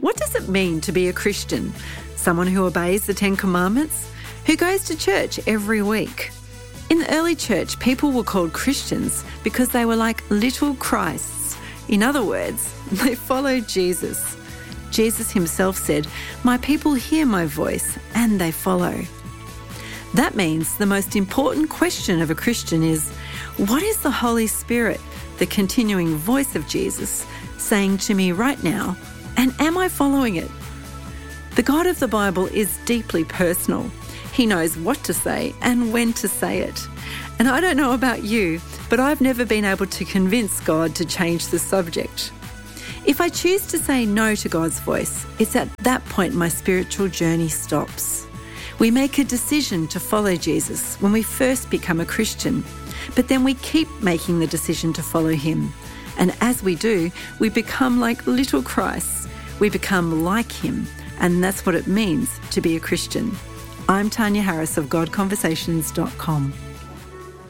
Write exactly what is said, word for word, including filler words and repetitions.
What does it mean to be a Christian? Someone who obeys the Ten Commandments? Who goes to church every week? In the early church, people were called Christians because they were like little Christs. In other words, they followed Jesus. Jesus himself said, "My people hear my voice and they follow." That means the most important question of a Christian is, what is the Holy Spirit, the continuing voice of Jesus, saying to me right now, and am I following it? The God of the Bible is deeply personal. He knows what to say and when to say it. And I don't know about you, but I've never been able to convince God to change the subject. If I choose to say no to God's voice, it's at that point my spiritual journey stops. We make a decision to follow Jesus when we first become a Christian, but then we keep making the decision to follow him. And as we do, we become like little Christs. We become like him, and that's what it means to be a Christian. I'm Tanya Harris of God Conversations dot com.